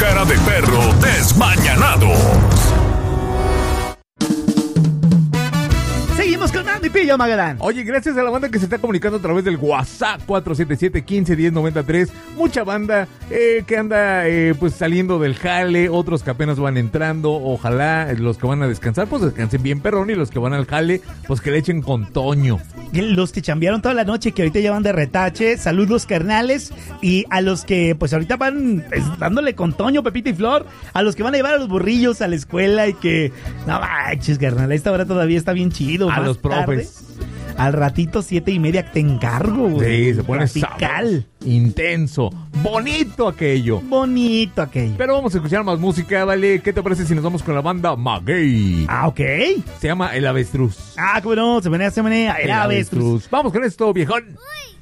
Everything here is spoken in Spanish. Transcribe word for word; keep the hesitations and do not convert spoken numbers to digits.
Cara de Perro Desmañanado. Seguimos con Andy Pillo, Magadán. Oye, gracias a la banda que se está comunicando a través del WhatsApp cuatro siete siete, uno cinco uno cero, nueve tres. Mucha banda eh, que anda eh, pues saliendo del jale, otros que apenas van entrando. Ojalá los que van a descansar, pues descansen bien perrón, y los que van al jale, pues que le echen con toño. Los que chambearon toda la noche, que ahorita ya van de retache, saludos carnales. Y a los que pues ahorita van pues, dándole con Toño, Pepita y Flor, a los que van a llevar a los burrillos a la escuela y que, no manches, carnal, a esta hora todavía está bien chido. A Más los profes. tarde, al ratito, siete y media, te encargo, güey. Sí, se pone radical, intenso, bonito aquello. Bonito aquello. Pero vamos a escuchar más música, vale. ¿Qué te parece si nos vamos con la banda Maguey? Ah, ok. Se llama El Avestruz. Ah, cómo no, se menea, se menea, el, el avestruz. avestruz. Vamos con esto, viejón. Uy.